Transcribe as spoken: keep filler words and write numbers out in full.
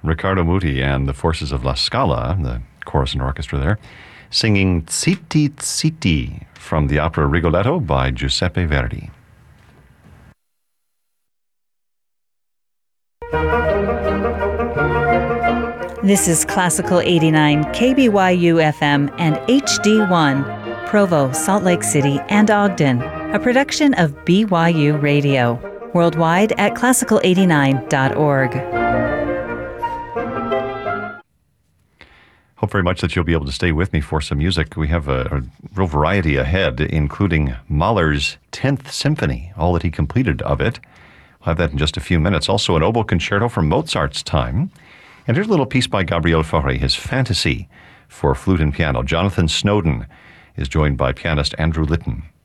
Riccardo Muti and the Forces of La Scala, the chorus and orchestra there, singing Zitti Zitti from the opera Rigoletto by Giuseppe Verdi. This is Classical eighty-nine, K B Y U F M and H D one, Provo, Salt Lake City, and Ogden, a production of B Y U Radio, worldwide at classical eighty-nine dot org. Hope very much that you'll be able to stay with me for some music. We have a, a real variety ahead, including Mahler's tenth Symphony, all that he completed of it. We'll have that in just a few minutes. Also, an oboe concerto from Mozart's time. And here's a little piece by Gabriel Fauré, his Fantasy for flute and piano. Jonathan Snowden is joined by pianist Andrew Litton.